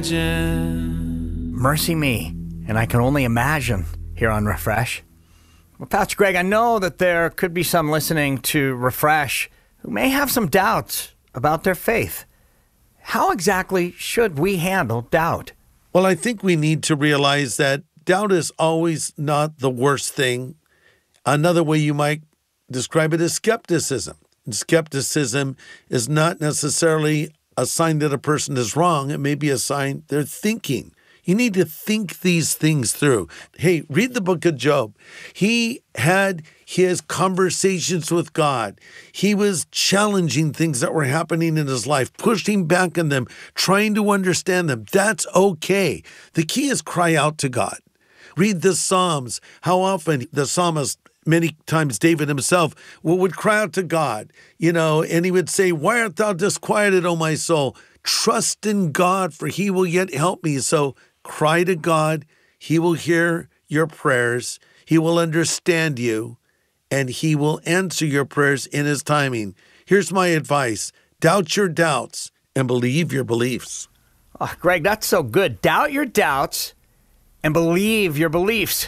Mercy me, and I can only imagine here on Refresh. Well, Pastor Greg, I know that there could be some listening to Refresh who may have some doubts about their faith. How exactly should we handle doubt? Well, I think we need to realize that doubt is always not the worst thing. Another way you might describe it is skepticism. And skepticism is not necessarily a sign that a person is wrong. It may be a sign they're thinking. You need to think these things through. Hey, read the book of Job. He had his conversations with God. He was challenging things that were happening in his life, pushing back on them, trying to understand them. That's okay. The key is cry out to God. Read the Psalms. How often the psalmist, many times David himself, would cry out to God, and he would say, "Why art thou disquieted, O my soul? Trust in God, for he will yet help me." So cry to God. He will hear your prayers. He will understand you, and he will answer your prayers in his timing. Here's my advice. Doubt your doubts and believe your beliefs. Oh, Greg, that's so good. Doubt your doubts and believe your beliefs.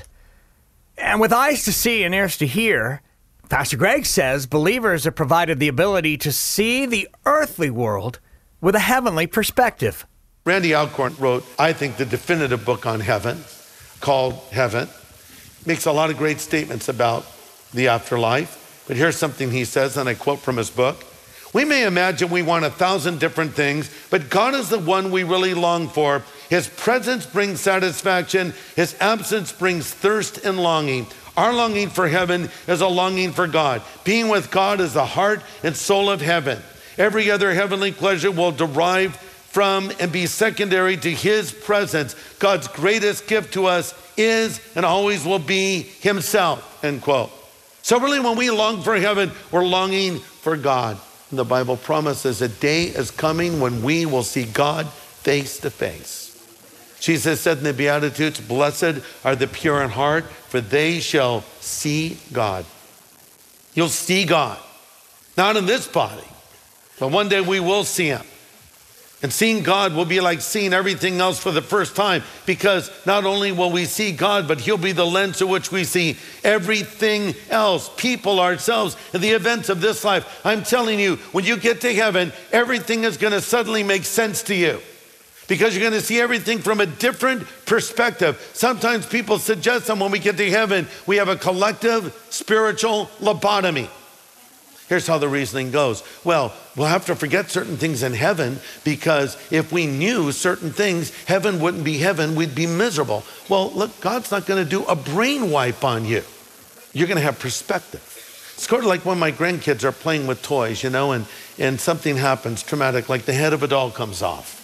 And with eyes to see and ears to hear, Pastor Greg says believers are provided the ability to see the earthly world with a heavenly perspective. Randy Alcorn wrote, I think, the definitive book on heaven, called Heaven. Makes a lot of great statements about the afterlife. But here's something he says, and I quote from his book. "We may imagine we want 1,000 different things, but God is the one we really long for. His presence brings satisfaction. His absence brings thirst and longing. Our longing for heaven is a longing for God. Being with God is the heart and soul of heaven. Every other heavenly pleasure will derive from and be secondary to his presence. God's greatest gift to us is and always will be himself," end quote. So really, when we long for heaven, we're longing for God. And the Bible promises a day is coming when we will see God face to face. Jesus said in the Beatitudes, "Blessed are the pure in heart, for they shall see God." You'll see God. Not in this body, but one day we will see him. And seeing God will be like seeing everything else for the first time, because not only will we see God, but he'll be the lens through which we see everything else, people, ourselves, and the events of this life. I'm telling you, when you get to heaven, everything is going to suddenly make sense to you, because you're going to see everything from a different perspective. Sometimes people suggest that when we get to heaven, we have a collective spiritual lobotomy. Here's how the reasoning goes. Well, we'll have to forget certain things in heaven, because if we knew certain things, heaven wouldn't be heaven. We'd be miserable. Well, look, God's not going to do a brain wipe on you. You're going to have perspective. It's sort of like when my grandkids are playing with toys, and something happens traumatic, like the head of a doll comes off.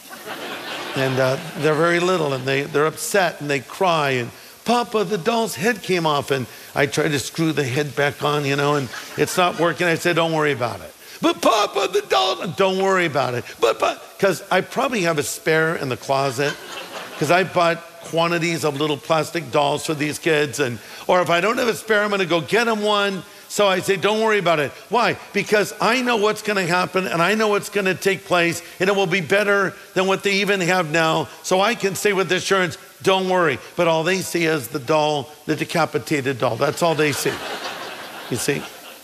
And they're very little, and they're upset, and they cry, and "Papa, the doll's head came off," and I try to screw the head back on, and it's not working. I say, "Don't worry about it." "But Papa, the doll," "Don't worry about it." But, because I probably have a spare in the closet, because I bought quantities of little plastic dolls for these kids, or if I don't have a spare, I'm going to go get them one. So I say, don't worry about it. Why? Because I know what's going to happen, and I know what's going to take place, and it will be better than what they even have now. So I can say with assurance, don't worry. But all they see is the doll, the decapitated doll. That's all they see. You see?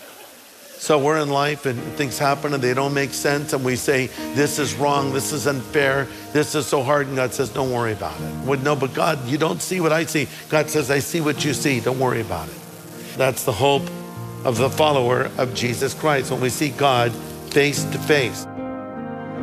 So we're in life, and things happen, and they don't make sense, and we say, this is wrong, this is unfair, this is so hard, and God says, don't worry about it. Well, no, but God, you don't see what I see. God says, I see what you see. Don't worry about it. That's the hope of the follower of Jesus Christ, when we see God face to face.